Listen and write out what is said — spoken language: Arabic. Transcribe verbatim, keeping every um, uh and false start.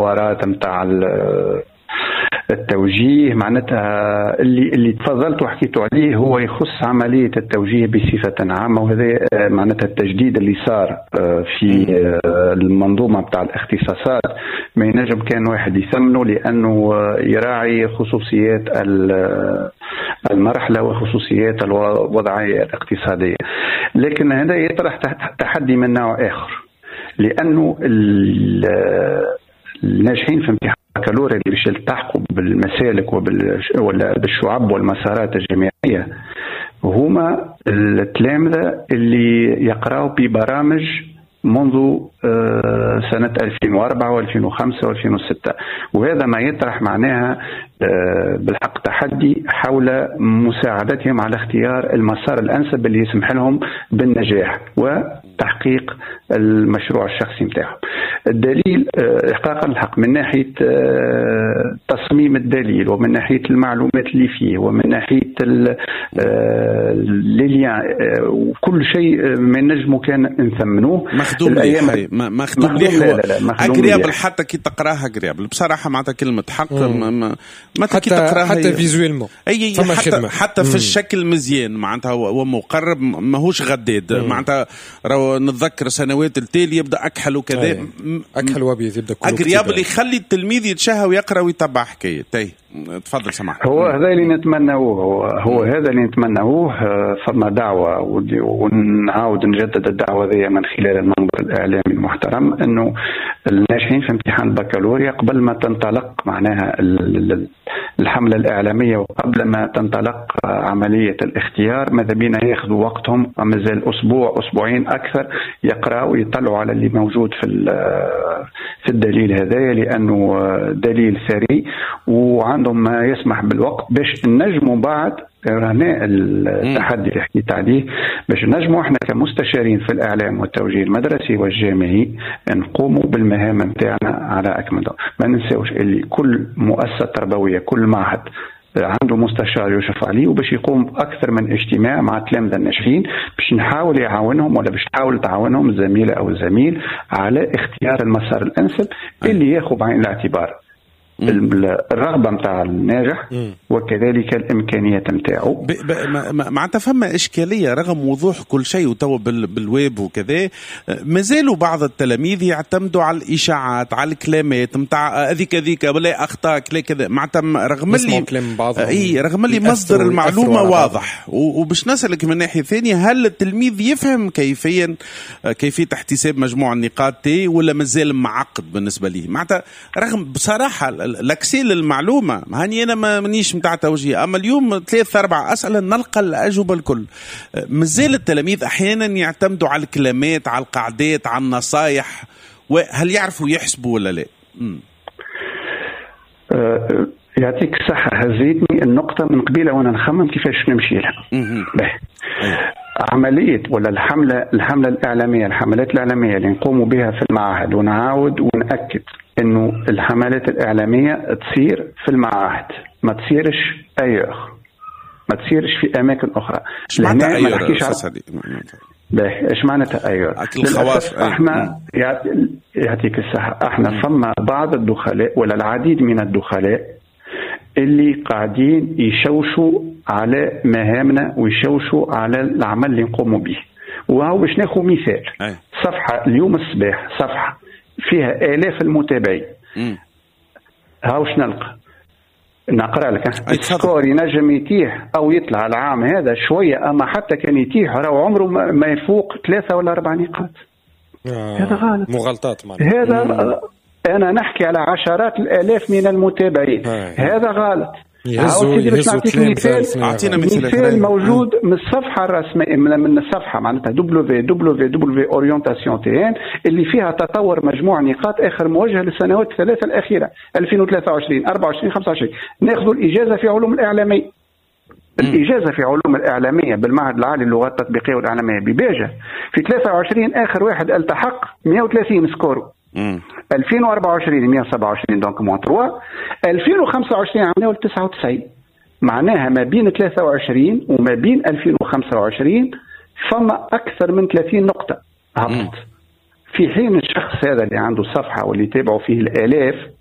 الحوارات متاع التوجيه معناتها اللي اللي تفضلت وحكيتوا عليه هو يخص عملية التوجيه بصفة عامة، وهذا معناتها التجديد اللي صار في المنظومة بتاع الاختصاصات ما ينجم كان واحد يثمنه لأنه يراعي خصوصيات المرحلة وخصوصيات الوضعية الاقتصادية. لكن هذا يطرح تحدي من نوع آخر، لأنه الناجحين في امتحان البكالوريا اللي باش يلتحقوا بالمسالك وبالشعب والمسارات الجامعية هما التلامذة اللي يقرأوا ببرامج منذ سنة ألفين وأربعة وألفين وخمسة وألفين وستة، وهذا ما يطرح معناها بالحق تحدي حول مساعدتهم على اختيار المسار الأنسب اللي يسمح لهم بالنجاح وتحقيق المشروع الشخصي متاعهم. الدليل إحقاقا الحق من ناحية تصميم الدليل ومن ناحية المعلومات اللي فيه ومن ناحية الليليان وكل شيء ما نجمو كان نثمنوه مخدوم ليه مخدوم ليه أقريبل حتى كي تقراها أقريبل بصراحة معناتها كلمة حق ما حتى تقراها حتى فيزويلمون أي حتى, حتى في الشكل مزيان معناتها ومقرب ماهوش غداد معناتها راهو نتذكر سنوات التالي يبدأ أكحل وكذا أكحل وابيض يبدأ كله أقريبل يخلي التلميذ يتشهى ويقرأ ويتبع حكاية. تي تفضل سماح. هو هذا اللي نتمنوه هو, هو هذا اللي نتمنوه. فما دعوة ونعاود نجدد الدعوة ذي من خلال المنبر الإعلامي المحترم أنه الناجحين في امتحان البكالوريا قبل ما تنطلق معناها الحملة الإعلامية وقبل ما تنطلق عملية الاختيار ماذا بينا ياخذوا وقتهم مازال أسبوع أسبوعين أكثر يقرأوا ويطلعوا على اللي موجود في في الدليل هذا، لأنه دليل ثري وعندهم ما يسمح بالوقت باش نجموا بعد هنا التحدي اللي حكيت عليه باش نجموا احنا كمستشارين في الإعلام والتوجيه المدرسي والجامعي نقوموا بالمهام نتاعنا على أكمل. ما ننساوش اللي كل مؤسسة تربوية كل معهد عنده مستشار يشرف عليه وباش يقوم بأكثر من اجتماع مع التلامذة الناجحين باش نحاول يعاونهم ولا باش تحاول تعاونهم الزميلة أو الزميل على اختيار المسار الأنسب اللي ياخذ بعين الاعتبار الرغبة متاع الناجح وكذلك الإمكانية متاعه. معناتها فما إشكالية رغم وضوح كل شيء وتو بالويب وكذا ما زالوا بعض التلاميذ يعتمدوا على الإشاعات على الكلامات متاع هذيك هذيك ولا أخطاء كذا معناتها رغم اللي إيه رغم اللي مصدر المعلومة واضح. وباش نسألك من ناحية ثانية هل التلميذ يفهم كيفيا كيفية احتساب مجموع النقاط تي ولا مازال معقد بالنسبة ليه؟ معناتها رغم بصراحة لكسيل المعلومة هاني أنا ما منيش متاع توجيه أما اليوم ثلاث أربع أسئلة نلقى الأجوبة الكل. مازال التلاميذ أحيانا يعتمدوا على الكلمات على القاعدات على النصايح وهل يعرفوا يحسبوا ولا لا؟ أه يعطيك الصحة هزيتني النقطة من قبيلة وأنا نخمم كيفاش نمشي لها. عملية ولا الحملة الحملة الإعلامية الحملات الإعلامية اللي نقوموا بها في المعاهد ونعاود ونأكد إنه الحملات الإعلامية تصير في المعاهد ما تصيرش أي أخرى ما تصيرش في أماكن أخرى. لهنا ما نحكيش على باهي إيش معناتها أيوة الخواص إحنا يعطيك الصحة إحنا فما بعض الدخلاء ولا العديد من الدخلاء اللي قاعدين يشوشوا على مهامنا ويشوشوا على العمل اللي نقوموا به. وهو باش ناخذ مثال أي. صفحة اليوم الصباح صفحة فيها آلاف المتابعين هاوش نلقى نقرأ لك السكور ينجم يتيح أو يطلع العام هذا شوية أما حتى كان يتيح راهو عمره ما يفوق ثلاثة ولا أربع نقاط. آه. هذا غلط مغالطات هذا مم. أنا نحكي على عشرات الآلاف من المتابعين آه. هذا غلط. أعطينا مثال موجود من الصفحة الرسمية من الصفحة معناتها دبليو دبليو دبليو أورينتاسيون تي إن اللي فيها تطور مجموع نقاط آخر موجه للسنوات الثلاثة الأخيرة ألفين وثلاثة وعشرين أربعة وعشرين خمسة وعشرين. نأخذ الإجازة في علوم الإعلامية الإجازة في علوم الإعلامية بالمعهد العالي للغات التطبيقية والإعلامية بباجة في ثلاثة وعشرين آخر واحد التحق مئة وثلاثين سكور ألفين وأربعة وعشرين مئة وسبعة وعشرين دونك موان ثلاثة ألفين وخمسة وعشرين عملوا تسعة وتسعين معناها ما بين ثلاثة وعشرين وما بين ألفين وخمسة وعشرين فما أكثر من ثلاثين نقطة هبط. في حين الشخص هذا اللي عنده صفحة واللي يتابعوا فيه الآلاف